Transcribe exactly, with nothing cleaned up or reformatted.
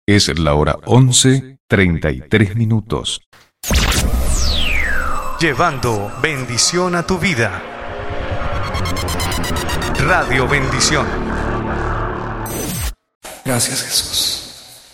Es la hora once, treinta y tres minutos. Llevando bendición a tu vida. Radio Bendición. Gracias, Jesús.